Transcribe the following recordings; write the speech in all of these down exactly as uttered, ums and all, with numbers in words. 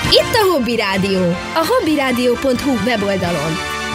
Itt a Hobby Rádió, a hobbyrádió pont hu weboldalon.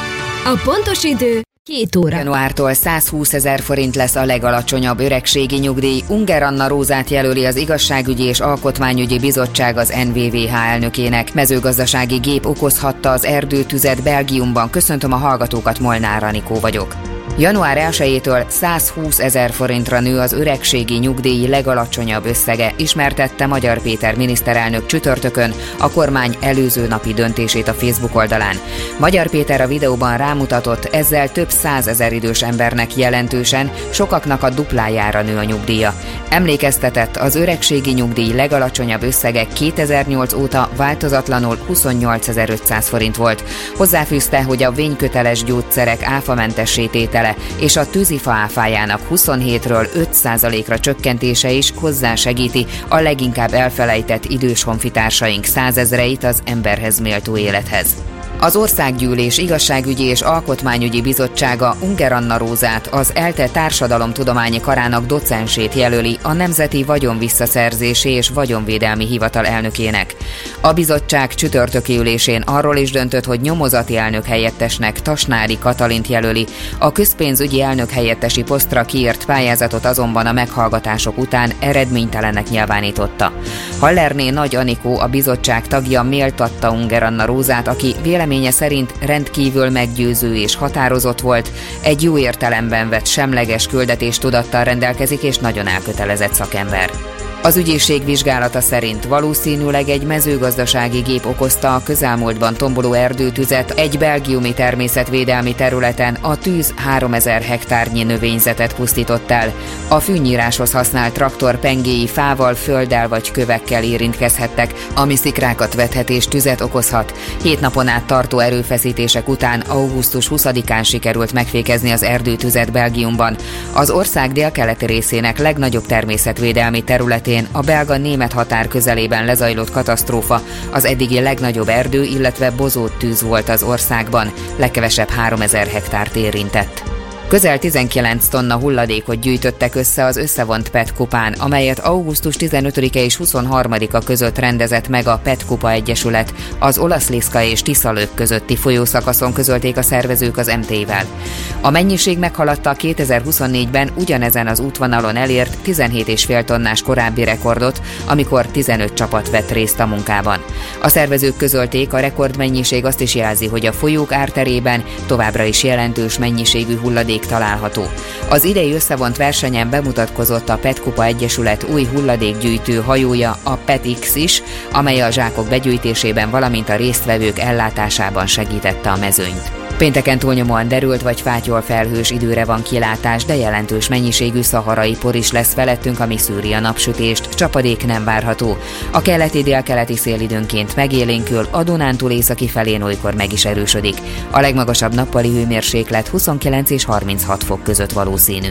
A pontos idő két óra. Januártól százhúszezer forint lesz a legalacsonyabb öregségi nyugdíj. Unger Anna Rózát jelöli az Igazságügyi és Alkotmányügyi Bizottság az en vé vé há elnökének. Mezőgazdasági gép okozhatta az erdőtüzet Belgiumban. Köszöntöm a hallgatókat, Molnár Anikó vagyok. január elsejétől százhúszezer forintra nő az öregségi nyugdíj legalacsonyabb összege, ismertette Magyar Péter miniszterelnök csütörtökön a kormány előző napi döntését a Facebook oldalán. Magyar Péter a videóban rámutatott, ezzel több százezer idős embernek jelentősen, sokaknak a duplájára nő a nyugdíja. Emlékeztetett, az öregségi nyugdíj legalacsonyabb összege kétezer-nyolc óta változatlanul huszonnyolcezer-ötszáz forint volt. Hozzáfűzte, hogy a vényköteles gyógyszerek áfamentessé tétele és a tűzifa áfájának huszonhétről öt százalékra csökkentése is hozzásegíti a leginkább elfelejtett idős honfitársaink százezreit az emberhez méltó élethez. Az Országgyűlés Igazságügyi és Alkotmányügyi Bizottsága Unger Anna Rózát, az ELTE Társadalomtudományi Karának docensét jelöli a Nemzeti Vagyonvisszaszerzési és Vagyonvédelmi Hivatal elnökének. A bizottság csütörtöki ülésén arról is döntött, hogy nyomozati elnök helyettesnek Tasnádi Katalint jelöli. A közpénzügyi elnök helyettesi posztra kiírt pályázatot azonban a meghallgatások után eredménytelennek nyilvánította. Hallerné Nagy Anikó, a bizottság tagja méltatta Unger Anna Rózát, aki véleménye szerint rendkívül meggyőző és határozott volt, egy jó értelemben vett semleges küldetéstudattal rendelkezik és nagyon elkötelezett szakember. Az ügyészség vizsgálata szerint valószínűleg egy mezőgazdasági gép okozta a közelmúltban tomboló erdőtüzet egy belgiumi természetvédelmi területen, a tűz háromezer hektárnyi növényzetet pusztított el. A fűnyíráshoz használt traktor pengéi fával, földdel vagy kövekkel érintkezhettek, ami szikrákat vethet és tüzet okozhat. Hét napon át tartó erőfeszítések után augusztus huszadikán sikerült megfékezni az erdőtüzet Belgiumban. Az ország délkeleti részének legnagyobb természetvédelmi területén, a belga-német határ közelében lezajlott katasztrófa az eddigi legnagyobb erdő, illetve bozót tűz volt az országban, legkevesebb háromezer hektárt érintett. Közel tizenkilenc tonna hulladékot gyűjtöttek össze az összevont pé e té kupán, amelyet augusztus tizenötödike és huszonharmadika között rendezett meg a pé e té Kupa Egyesület. Az Olaszliszka és Tiszalök közötti folyószakaszon közölték a szervezők az em té i-vel. A mennyiség meghaladta a kétezer-huszonnégyben ugyanezen az útvonalon elért tizenhét egész öt tonnás korábbi rekordot, amikor tizenöt csapat vett részt a munkában. A szervezők közölték, a rekordmennyiség azt is jelzi, hogy a folyók árterében továbbra is jelentős mennyiségű hulladék található. Az idei összevont versenyen bemutatkozott a pé e té Kupa Egyesület új hulladékgyűjtő hajója, a pé e té iksz is, amely a zsákok begyűjtésében, valamint a résztvevők ellátásában segítette a mezőnyt. Pénteken túlnyomóan derült vagy fátyol felhős időre van kilátás, de jelentős mennyiségű szaharai por is lesz felettünk, ami szűri a napsütést, csapadék nem várható. A keleti-délkeleti szél időnként megélénkül, a Dunántúl északi felén olykor meg is erősödik. A legmagasabb nappali hőmérséklet huszonkilenc és harminchat fok között valószínű.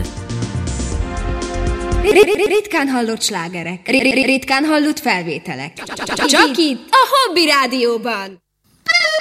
Ritkán hallott slágerek, ritkán hallott felvételek. Csak itt a Hobby Rádióban.